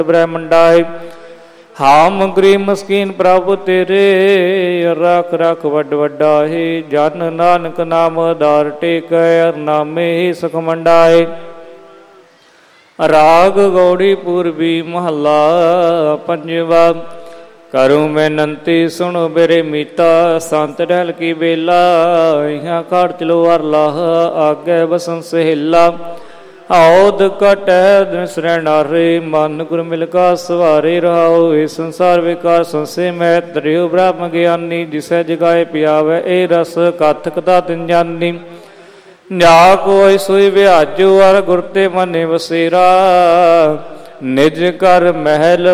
ਬ੍ਰਹਮੰਡਾਏ। ਹਾਮ ਗਰੀਬ ਮਸਕੀਨ ਪ੍ਰਭੂ ਤੇਰੇ, ਰੱਖ ਰੱਖ ਵੱਡ ਵੱਡਾਏ। ਜਨ ਨਾਨਕ ਨਾਮ ਆਧਾਰ ਟੇਕੈ, ਅਰਨਾਮੇ ਹੀ ਸੁਖ ਮੰਡਾਏ। ਰਾਗ ਗੌੜੀ ਪੂਰਬੀ ਮਹੱਲਾ ਪੰਜਵਾ। ਕਰੂੰ ਬੇਨੰਤੀ ਸੁਣੋ ਮੇਰੇ ਮੀਤਾ, ਸੰਤ ਢਲ ਕੀ ਬੇਲਾ। ਇਹਾਂ ਖਾੜ ਚਲੋ ਅਰ ਲਾਹ, ਆਗੇ ਬਸੰ ਸਹੇਲਾ। ਆਉਦ ਕਟੈ ਦਿਨ ਸਰੈਣਾਰੇ, ਮਨ ਗੁਰ ਮਿਲ ਕਾ ਸਵਾਰੇ। ਰਹਾਉ ਇਹ ਸੰਸਾਰ ਵਿਕਾਰ ਸੰਸੇ ਮੈਂ, ਤਰਿਉ ਬ੍ਰਹਮ ਗਿਆਨੀ। ਜਿਸੈ ਜਗਾਏ ਪਿਆਵੈ ਇਹ ਰਸ, ਕਥ ਕਥਾ ਤਿਨ ਜਾਨੀ। ਜਾ ਕੋਈ ਸੋਈ ਵਿਆਜੂ, ਅਰ ਗੁਰ ਤੇ ਮਨਿ ਵਸੇਰਾ। ਨਿਜ ਕਰ ਮਹਿਲ